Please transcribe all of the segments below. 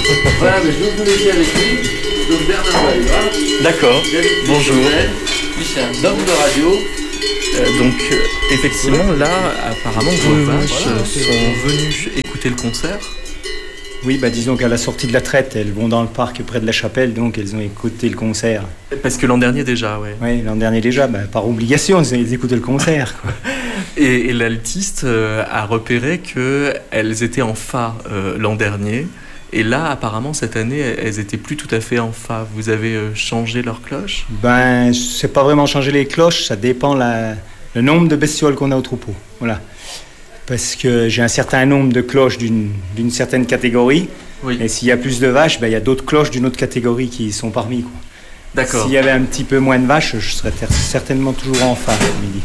Voilà, mais je vais vous laisser avec lui. Donc Bernard Valera. D'accord. Bonjour. Lui, c'est un homme de radio. Effectivement, là, apparemment, vos vaches sont venues écouter le concert. Oui, disons qu'à la sortie de la traite, elles vont dans le parc près de la chapelle, donc elles ont écouté le concert. Parce que l'an dernier déjà, ouais. Oui, l'an dernier déjà, par obligation, elles écoutaient le concert, quoi. Et l'altiste a repéré qu'elles étaient en fa l'an dernier. Et là, apparemment, cette année, elles étaient plus tout à fait en fa. Vous avez changé leur cloche ? C'est pas vraiment changer les cloches, ça dépend le nombre de bestioles qu'on a au troupeau. Voilà. Parce que j'ai un certain nombre de cloches d'une certaine catégorie. Oui. Et s'il y a plus de vaches, il y a d'autres cloches d'une autre catégorie qui sont parmi, quoi. D'accord. S'il y avait un petit peu moins de vaches, je serais certainement toujours en fa midi.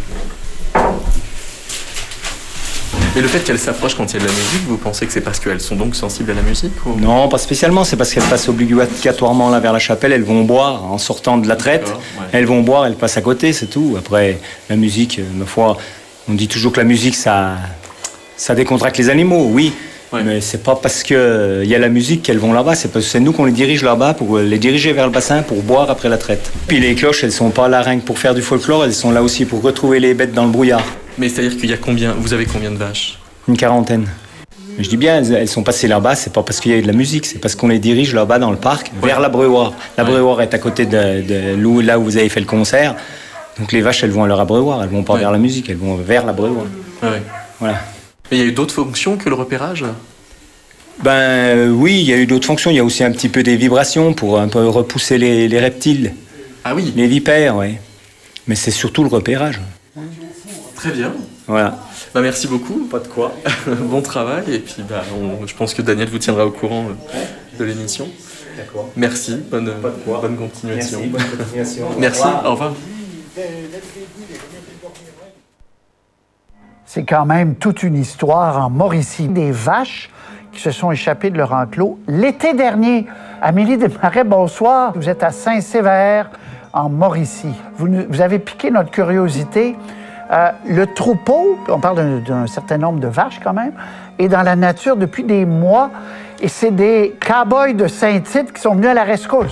Mais le fait qu'elles s'approchent quand il y a de la musique, vous pensez que c'est parce qu'elles sont donc sensibles à la musique ou... Non, pas spécialement. C'est parce qu'elles passent obligatoirement là vers la chapelle. Elles vont boire en sortant de la traite. Ouais. Elles vont boire, elles passent à côté, c'est tout. Après, la musique, ma foi, on dit toujours que la musique, ça décontracte les animaux, oui. Ouais. Mais c'est pas parce qu'il y a la musique qu'elles vont là-bas. C'est parce que c'est nous qu'on les dirige là-bas pour les diriger vers le bassin pour boire après la traite. Puis les cloches, elles sont pas là rien que pour faire du folklore. Elles sont là aussi pour retrouver les bêtes dans le brouillard. Mais c'est-à-dire qu'il y a combien... Vous avez combien de vaches ? Une quarantaine. Mais je dis bien, elles sont passées là-bas, c'est pas parce qu'il y a eu de la musique, c'est parce qu'on les dirige là-bas dans le parc, vers l'abreuvoir. L'abreuvoir est à côté de là où vous avez fait le concert. Donc les vaches, elles vont à leur abreuvoir, elles vont pas vers la musique, elles vont vers l'abreuvoir. Ouais. Voilà. Mais il y a eu d'autres fonctions que le repérage ? Oui, il y a eu d'autres fonctions. Il y a aussi un petit peu des vibrations pour un peu repousser les reptiles. Ah oui. Les vipères, oui. Mais c'est surtout le repérage. Très bien. Voilà. Merci beaucoup. Pas de quoi. Bon travail. Et puis, je pense que Daniel vous tiendra au courant de l'émission. D'accord. Merci. Bonne continuation. Merci. Bonne continuation. Merci. Au revoir. C'est quand même toute une histoire en Mauricie. Des vaches qui se sont échappées de leur enclos l'été dernier. Amélie Desmarais, bonsoir. Vous êtes à Saint-Sévère, en Mauricie. Vous avez piqué notre curiosité. Le troupeau, on parle d'un certain nombre de vaches quand même, est dans la nature depuis des mois et c'est des cow-boys de Saint-Tite qui sont venus à la rescousse.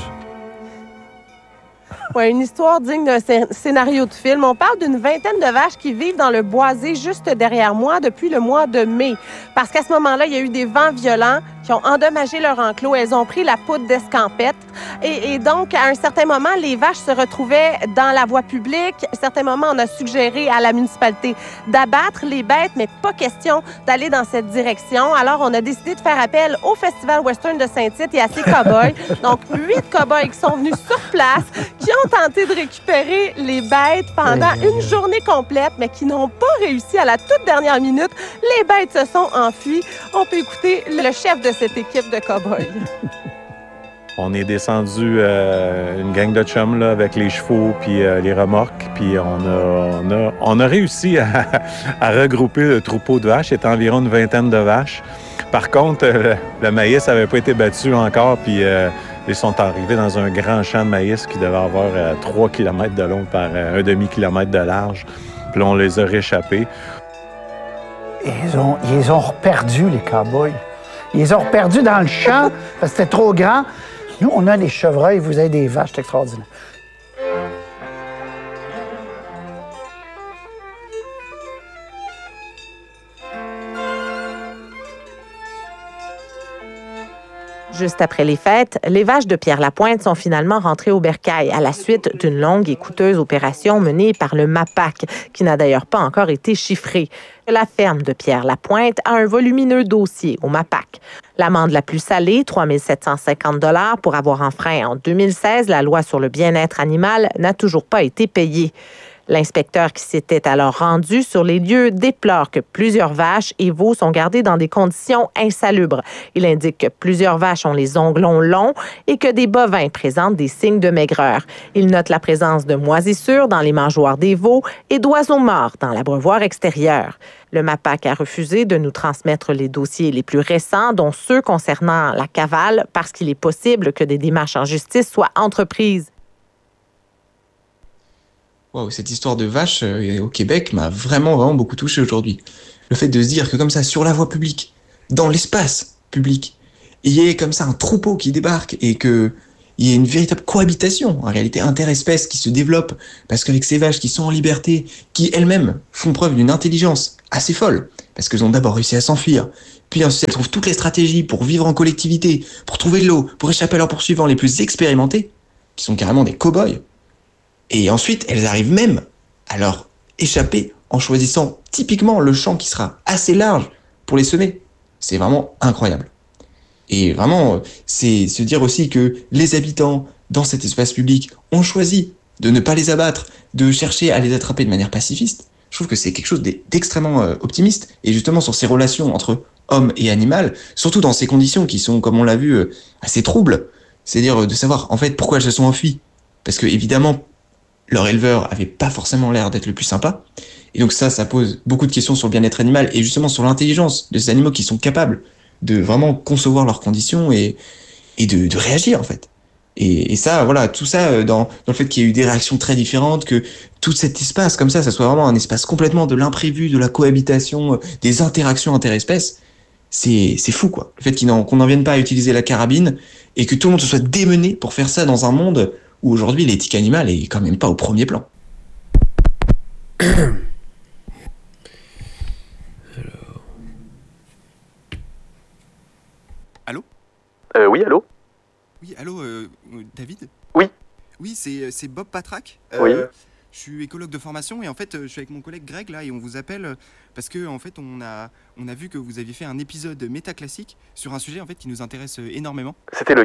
Oui, une histoire digne d'un scénario de film. On parle d'une vingtaine de vaches qui vivent dans le boisé juste derrière moi depuis le mois de mai. Parce qu'à ce moment-là, il y a eu des vents violents qui ont endommagé leur enclos. Elles ont pris la poudre d'escampette. Et donc, à un certain moment, les vaches se retrouvaient dans la voie publique. À un certain moment, on a suggéré à la municipalité d'abattre les bêtes, mais pas question d'aller dans cette direction. Alors, on a décidé de faire appel au Festival Western de Saint-Tite et à ses cow-boys. Donc, 8 cow-boys qui sont venus sur place, qui ont tenté de récupérer les bêtes pendant une journée complète, mais qui n'ont pas réussi à la toute dernière minute. Les bêtes se sont enfuies. On peut écouter le chef de cette équipe de cow-boys. On est descendu une gang de chums là, avec les chevaux puis les remorques. Puis on a réussi à regrouper le troupeau de vaches. C'était environ une vingtaine de vaches. Par contre, le maïs n'avait pas été battu encore. Puis ils sont arrivés dans un grand champ de maïs qui devait avoir 3 km de long par un demi-kilomètre de large. Puis là, on les a réchappés. Ils les ont reperdus, les cow-boys. Ils les ont reperdus dans le champ parce que c'était trop grand. Nous, on a des chevreuils, vous avez des vaches, c'est extraordinaire. Juste après les fêtes, les vaches de Pierre-Lapointe sont finalement rentrées au bercail à la suite d'une longue et coûteuse opération menée par le MAPAC, qui n'a d'ailleurs pas encore été chiffrée. La ferme de Pierre-Lapointe a un volumineux dossier au MAPAC. L'amende la plus salée, 3 750 $ pour avoir enfreint en 2016 la loi sur le bien-être animal, n'a toujours pas été payée. L'inspecteur qui s'était alors rendu sur les lieux déplore que plusieurs vaches et veaux sont gardés dans des conditions insalubres. Il indique que plusieurs vaches ont les onglons longs et que des bovins présentent des signes de maigreur. Il note la présence de moisissures dans les mangeoires des veaux et d'oiseaux morts dans l'abreuvoir extérieur. Le MAPAC a refusé de nous transmettre les dossiers les plus récents, dont ceux concernant la cavale, parce qu'il est possible que des démarches en justice soient entreprises. Wow, cette histoire de vache au Québec m'a vraiment beaucoup touché aujourd'hui. Le fait de se dire que comme ça, sur la voie publique, dans l'espace public, il y ait comme ça un troupeau qui débarque et que il y ait une véritable cohabitation, en réalité interespèce qui se développe, parce qu'avec ces vaches qui sont en liberté, qui elles-mêmes font preuve d'une intelligence assez folle, parce qu'elles ont d'abord réussi à s'enfuir, puis ensuite elles trouvent toutes les stratégies pour vivre en collectivité, pour trouver de l'eau, pour échapper à leurs poursuivants les plus expérimentés, qui sont carrément des cow-boys, et ensuite elles arrivent même à leur échapper en choisissant typiquement le champ qui sera assez large pour les semer. C'est vraiment incroyable. Et vraiment, c'est se dire aussi que les habitants dans cet espace public ont choisi de ne pas les abattre, de chercher à les attraper de manière pacifiste. Je trouve que c'est quelque chose d'extrêmement optimiste. Et justement, sur ces relations entre homme et animal, surtout dans ces conditions qui sont, comme on l'a vu, assez troubles. C'est-à-dire de savoir, en fait, pourquoi elles se sont enfuies. Parce que, évidemment, leur éleveur avait pas forcément l'air d'être le plus sympa. Et donc ça pose beaucoup de questions sur le bien-être animal et justement sur l'intelligence de ces animaux qui sont capables de vraiment concevoir leurs conditions et de réagir en fait. Et ça, voilà, tout ça dans le fait qu'il y ait eu des réactions très différentes, que tout cet espace comme ça soit vraiment un espace complètement de l'imprévu, de la cohabitation, des interactions interespèces, c'est fou quoi. Le fait qu'on n'en vienne pas à utiliser la carabine et que tout le monde se soit démené pour faire ça dans un monde où aujourd'hui l'éthique animale est quand même pas au premier plan. Allô ? Oui, allô ? Oui, allô, David ? Oui. Oui, c'est Bob Patrac. Oui. Je suis écologue de formation et en fait, je suis avec mon collègue Greg là et on vous appelle parce que en fait, on a vu que vous aviez fait un épisode métaclassique sur un sujet en fait qui nous intéresse énormément. C'était lequel ?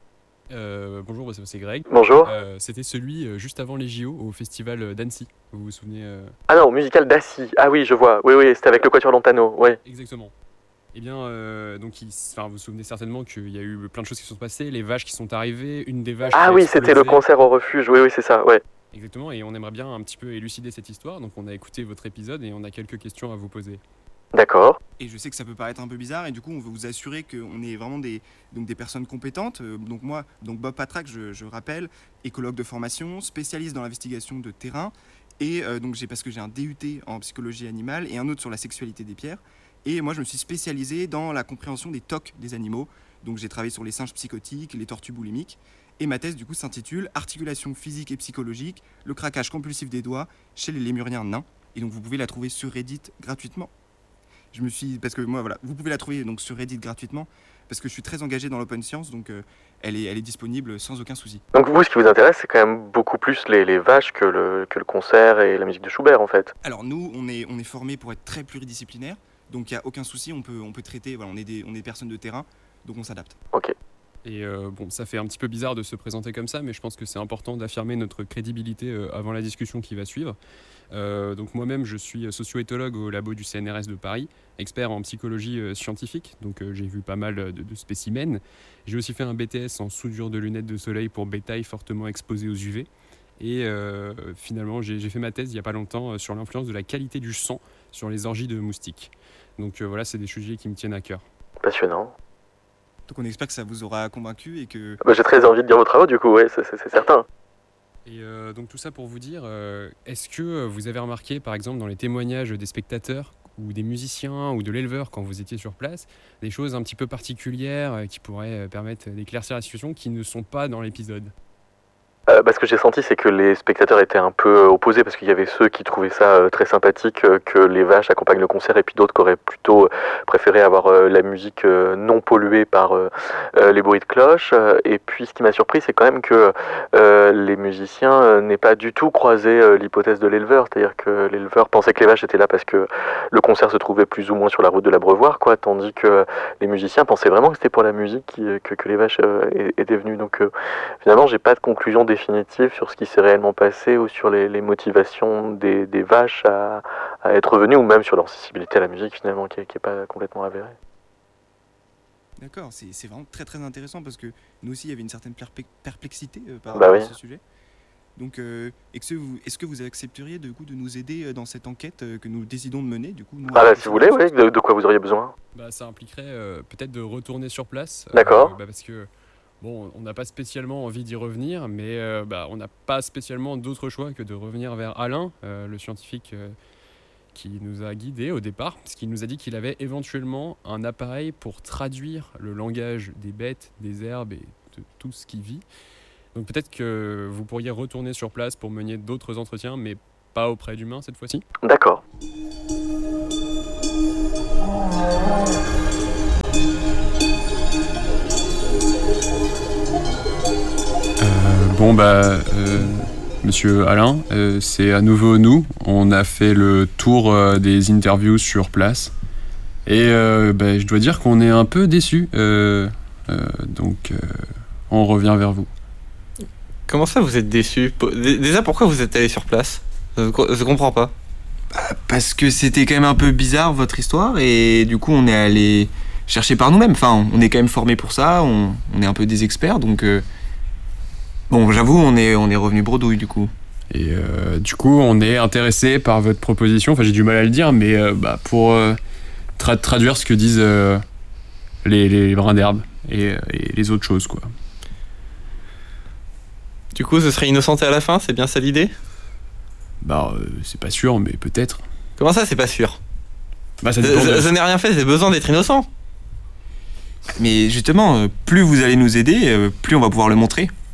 Bonjour, c'est Greg. Bonjour. C'était celui juste avant les JO au festival d'Annecy. Vous vous souvenez Ah non, musical d'Annecy. Ah oui, je vois. Oui, c'était avec le Quatuor Lantano. Oui. Exactement. Eh bien, donc, vous vous souvenez certainement qu'il y a eu plein de choses qui sont passées, les vaches qui sont arrivées, une des vaches. Ah oui, c'était le concert au refuge. Oui, c'est ça. Ouais. Exactement. Et on aimerait bien un petit peu élucider cette histoire. Donc, on a écouté votre épisode et on a quelques questions à vous poser. D'accord. Et je sais que ça peut paraître un peu bizarre et du coup on veut vous assurer qu'on est vraiment des personnes compétentes. Donc moi, Bob Patrac, je rappelle, écologue de formation, spécialiste dans l'investigation de terrain et parce que j'ai un DUT en psychologie animale et un autre sur la sexualité des pierres. Et moi je me suis spécialisé dans la compréhension des TOC des animaux. Donc j'ai travaillé sur les singes psychotiques, les tortues boulimiques. Et ma thèse du coup s'intitule Articulation physique et psychologique, le craquage compulsif des doigts chez les lémuriens nains. Et donc vous pouvez la trouver sur Reddit gratuitement. Parce que moi, voilà, vous pouvez la trouver donc sur Reddit gratuitement, parce que je suis très engagé dans l'open science, donc elle est disponible sans aucun souci. Donc vous, ce qui vous intéresse, c'est quand même beaucoup plus les vaches que le concert et la musique de Schubert, en fait. Alors nous, on est formés pour être très pluridisciplinaires, donc il n'y a aucun souci, on peut traiter, voilà, on est des personnes de terrain, donc on s'adapte. Ok. Et ça fait un petit peu bizarre de se présenter comme ça, mais je pense que c'est important d'affirmer notre crédibilité avant la discussion qui va suivre. Donc moi-même, je suis socio-éthologue au labo du CNRS de Paris, expert en psychologie scientifique, donc j'ai vu pas mal de spécimens. J'ai aussi fait un BTS en soudure de lunettes de soleil pour bétail fortement exposé aux UV. Et finalement, j'ai fait ma thèse il n'y a pas longtemps sur l'influence de la qualité du sang sur les orgies de moustiques. Donc voilà, c'est des sujets qui me tiennent à cœur. Passionnant. Donc on espère que ça vous aura convaincu et que... J'ai très envie de dire vos travaux du coup, ouais, c'est certain. Et donc tout ça pour vous dire, est-ce que vous avez remarqué par exemple dans les témoignages des spectateurs ou des musiciens ou de l'éleveur quand vous étiez sur place, des choses un petit peu particulières qui pourraient permettre d'éclaircir la situation qui ne sont pas dans l'épisode ? Ce que j'ai senti, c'est que les spectateurs étaient un peu opposés parce qu'il y avait ceux qui trouvaient ça très sympathique que les vaches accompagnent le concert et puis d'autres qui auraient plutôt préféré avoir la musique non polluée par les bruits de cloche. Et puis ce qui m'a surpris, c'est quand même que les musiciens n'aient pas du tout croisé l'hypothèse de l'éleveur, c'est-à-dire que l'éleveur pensait que les vaches étaient là parce que le concert se trouvait plus ou moins sur la route de l'Abreuvoir, quoi, tandis que les musiciens pensaient vraiment que c'était pour la musique que les vaches étaient venues. Donc finalement, j'ai pas de conclusion définitive sur ce qui s'est réellement passé ou sur les motivations des vaches à être venues ou même sur leur sensibilité à la musique finalement qui est pas complètement avérée. D'accord, c'est vraiment très très intéressant parce que nous aussi il y avait une certaine perplexité par rapport à ce sujet. Donc est-ce que vous accepteriez du coup de nous aider dans cette enquête que nous décidons de mener du coup, nous, si vous voulez, oui, de quoi vous auriez besoin ? Ça impliquerait peut-être de retourner sur place. D'accord. Parce que on n'a pas spécialement envie d'y revenir, mais on n'a pas spécialement d'autre choix que de revenir vers Alain, le scientifique qui nous a guidés au départ, parce qu'il nous a dit qu'il avait éventuellement un appareil pour traduire le langage des bêtes, des herbes et de tout ce qui vit. Donc peut-être que vous pourriez retourner sur place pour mener d'autres entretiens, mais pas auprès d'humains cette fois-ci. D'accord. Monsieur Alain, c'est à nouveau nous. On a fait le tour des interviews sur place. Et je dois dire qu'on est un peu déçus. Donc on revient vers vous. Comment ça, vous êtes déçus? Déjà, pourquoi vous êtes allé sur place? Je comprends pas. Parce que c'était quand même un peu bizarre votre histoire et du coup on est allé chercher par nous-mêmes. Enfin, on est quand même formés pour ça, on est un peu des experts, donc bon, j'avoue, on est revenu bredouille du coup. Et du coup, on est intéressé par votre proposition. Enfin, j'ai du mal à le dire, mais pour traduire ce que disent les brins d'herbe et les autres choses, quoi. Du coup, ce serait innocenté à la fin, c'est bien ça l'idée? C'est pas sûr, mais peut-être. Comment ça, c'est pas sûr? Ça dépend je n'ai rien fait, j'ai besoin d'être innocent. Mais justement, plus vous allez nous aider, plus on va pouvoir le montrer.